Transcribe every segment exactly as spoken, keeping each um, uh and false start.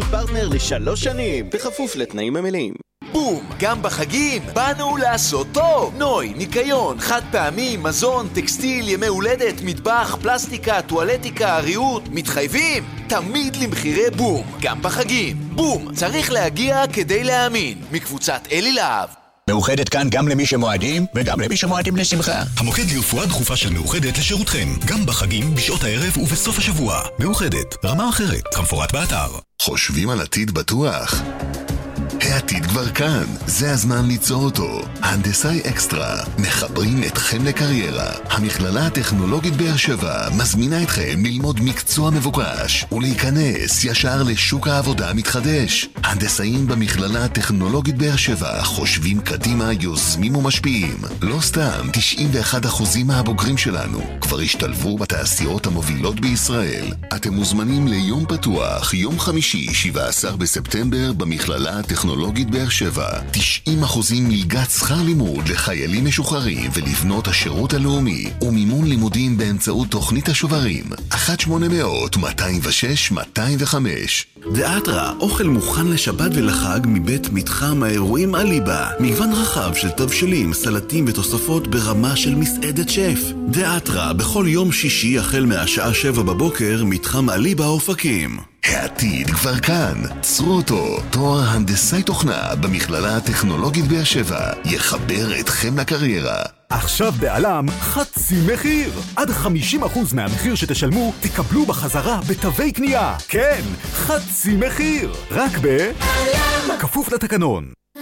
פרטנר לשלוש שנים, בכפוף לתנאים המלאים. בום! גם בחגים באנו לעשות טוב! נוי, ניקיון, חד פעמי, מזון, טקסטיל, ימי הולדת, מטבח, פלסטיקה, טואלטיקה, ריהוט, מתחייבים? תמיד למחירי בום, גם בחגים. בום! צריך להגיע כדי להאמין. מקבוצת אלי להב. מאוחדת כאן גם למי שמועדים וגם למי שמועדים לשמחה. המוקד לרפואה דחופה של מאוחדת לשירותכם, גם בחגים, בשעות הערב ובסוף השבוע. מאוחדת, רמה אחרת, כמפורט באתר. חושבים על עתיד בטוח? העתיד כבר כאן, זה הזמן ליצור אותו. הנדסאי אקסטרה, מחברים אתכם לקריירה. המכללה הטכנולוגית באר שבע מזמינה אתכם ללמוד מקצוע מבוקש ולהיכנס ישר לשוק העבודה המתחדש. הנדסאים במכללה הטכנולוגית באר שבע חושבים קדימה, יוזמים ומשפיעים. לא סתם, תשעים ואחד אחוז מהבוגרים שלנו כבר השתלבו בתעשיות המובילות בישראל. אתם מוזמנים ליום פתוח, יום חמישי, שבעה עשר בספטמבר במכללה הטכנולוגית טכנולוגית באר שבע, תשעים אחוזים מלגת שכר לימוד לחיילים משוחררים ולבנות השירות הלאומי, ומימון לימודים באמצעות תוכנית השוברים, אחת שמונה אפס אפס, מאתיים ושש, מאתיים וחמש. דאטרה, אוכל מוכן לשבת ולחג מבית מתחם האירועים אליבה. מגוון רחב של תבשלים, סלטים ותוספות ברמה של מסעדת שף. דאטרה, בכל יום שישי החל מהשעה שבע בבוקר, מתחם אליבה אופקים. העתיד כבר כאן, צרו אותו. תואר הנדסאי תוכנה במכללה הטכנולוגית באר שבע יחבר אתכם לקריירה. עכשיו בעלם חצי מחיר. עד חמישים אחוז מהמחיר שתשלמו תקבלו בחזרה בתווי קנייה. כן, חצי מחיר. רק בעלם. כפוף לתקנון.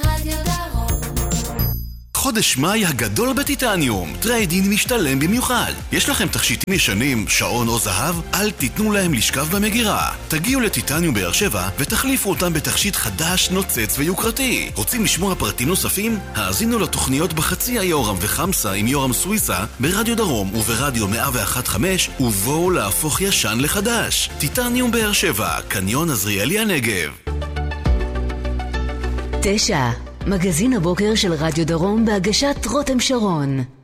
חודש מאי הגדול בטיטניום, טריידין משתלם במיוחד. יש לכם תכשיטים ישנים, שעון או זהב? אל תיתנו להם לשכב במגירה. תגיעו לטיטניום באר שבע ותחליפו אותם בתכשיט חדש, נוצץ ויוקרתי. רוצים לשמוע פרטים נוספים? האזינו לתוכניות בחצי היורם וחמסה עם יורם סוויסה ברדיו דרום וברדיו מאה ואחת נקודה חמש, ובואו להפוך ישן לחדש. טיטניום באר שבע, קניון עזריאלי הנגב. תשע, מגזין הבוקר של רדיו דרום בהגשת רותם שרון.